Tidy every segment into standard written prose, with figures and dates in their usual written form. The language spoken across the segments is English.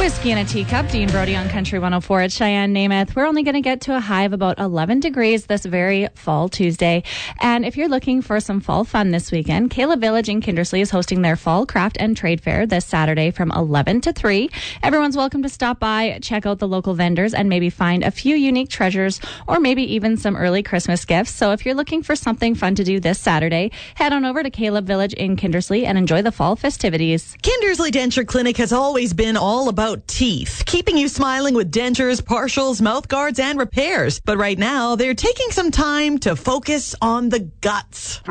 Whiskey in a Teacup, Dean Brody on Country 104 at Cheyenne, Namath. We're only going to get to a high of about 11 degrees this very fall Tuesday. And if you're looking for some fall fun this weekend, Caleb Village in Kindersley is hosting their Fall Craft and Trade Fair this Saturday from 11 to 3. Everyone's welcome to stop by, check out the local vendors, and maybe find a few unique treasures or maybe even some early Christmas gifts. So if you're looking for something fun to do this Saturday, head on over to Caleb Village in Kindersley and enjoy the fall festivities. Kindersley Denture Clinic has always been all about teeth, keeping you smiling with dentures, partials, mouth guards, and repairs. But right now, they're taking some time to focus on the guts.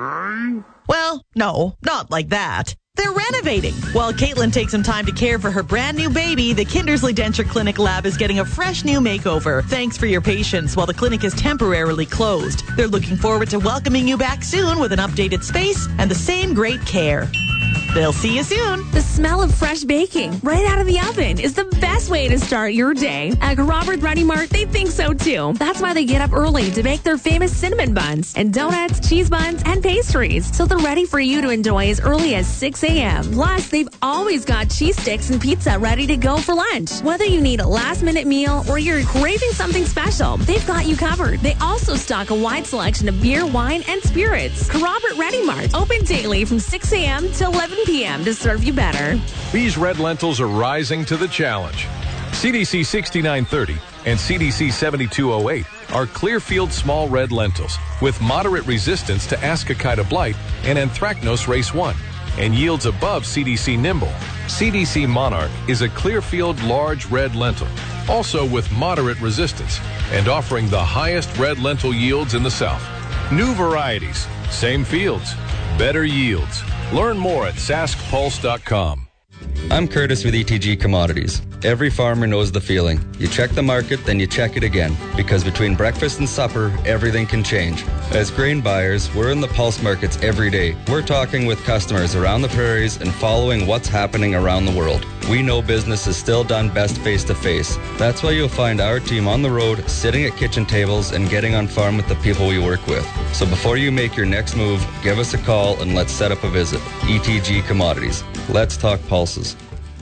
Well, no, not like that. They're renovating. While Caitlin takes some time to care for her brand new baby, the Kindersley Denture Clinic lab is getting a fresh new makeover. Thanks for your patience while the clinic is temporarily closed. They're looking forward to welcoming you back soon with an updated space and the same great care. They'll see you soon. The smell of fresh baking right out of the oven is the best way to start your day. At Robert Ready Mart, they think so too. That's why they get up early to make their famous cinnamon buns and donuts, cheese buns, and pastries. So they're ready for you to enjoy as early as 6 a.m. Plus, they've always got cheese sticks and pizza ready to go for lunch. Whether you need a last-minute meal or you're craving something special, they've got you covered. They also stock a wide selection of beer, wine, and spirits. Robert Ready Mart, open daily from 6 a.m. to 11 p.m. to serve you better. These red lentils are rising to the challenge. CDC 6930 and CDC 7208 are Clearfield small red lentils with moderate resistance to Ascochyta blight and Anthracnose race 1 and yields above CDC Nimble. CDC Monarch is a Clearfield large red lentil, also with moderate resistance and offering the highest red lentil yields in the South. New varieties, same fields, better yields. Learn more at saskpulse.com. I'm Curtis with ETG Commodities. Every farmer knows the feeling. You check the market, then you check it again. Because between breakfast and supper, everything can change. As grain buyers, we're in the pulse markets every day. We're talking with customers around the prairies and following what's happening around the world. We know business is still done best face-to-face. That's why you'll find our team on the road, sitting at kitchen tables and getting on farm with the people we work with. So before you make your next move, give us a call and let's set up a visit. ETG Commodities. Let's talk pulses.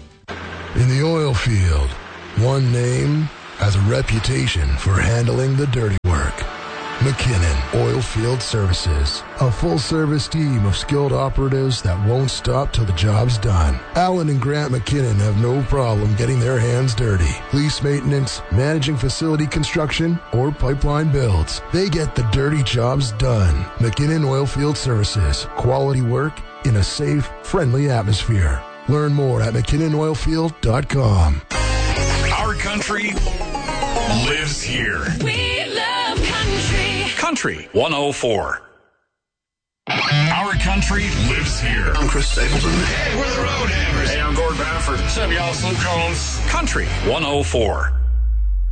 In the oil field, one name has a reputation for handling the dirty work. McKinnon Oilfield Services, a full-service team of skilled operatives that won't stop till the job's done. Alan and Grant McKinnon have no problem getting their hands dirty. Lease maintenance, managing facility construction, or pipeline builds. They get the dirty jobs done. McKinnon Oilfield Services, quality work in a safe, friendly atmosphere. Learn more at McKinnonOilfield.com. Our country lives here. We love country. Country 104. Our country lives here. I'm Chris Stapleton. Hey, we're the Road Hammers. Hey, I'm Gord Bamford. What's up, y'all? Luke Combs. Country 104.